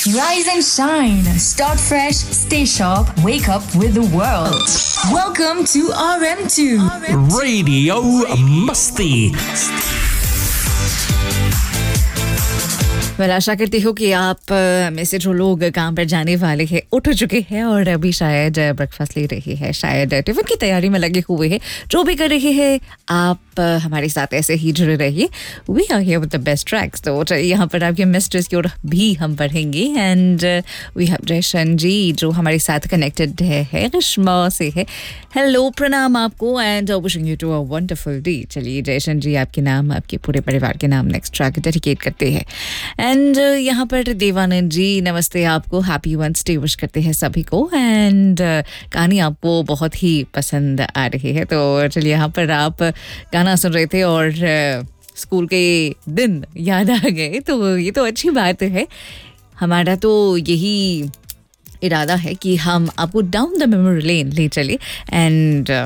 Rise and shine. Start fresh, stay sharp, wake up with the world. Welcome to RM2. Radio Musty. मैं आशा करती हूँ कि आप में से जो लोग काम पर जाने वाले हैं उठ चुके हैं और अभी शायद ब्रेकफास्ट ले रहे हैं, शायद टिफिन की तैयारी में लगे हुए हैं। जो भी कर रहे हैं आप हमारे साथ ऐसे ही जुड़े रहिए। We are here with the best tracks. तो चलिए यहाँ पर आपके मिस्ट्रेस की ओर भी हम बढ़ेंगे एंड वी हैव जयशन जी जो हमारे साथ कनेक्टेड है रिश्मा से है। हेलो, प्रणाम आपको and wishing you to a wonderful day. चलिए जयशन जी, आपके नाम, आपके पूरे परिवार के नाम नेक्स्ट ट्रैक डेडिकेट करते हैं। एंड यहाँ पर देवानंद जी, नमस्ते आपको, हैप्पी वेडनेसडे विश करते हैं सभी को। एंड कहानी आपको बहुत ही पसंद आ रही है, तो चलिए यहाँ पर आप गाना सुन रहे थे और स्कूल के दिन याद आ गए, तो ये तो अच्छी बात है। हमारा तो यही इरादा है कि हम आपको डाउन द मेमोरी लेन ले चले एंड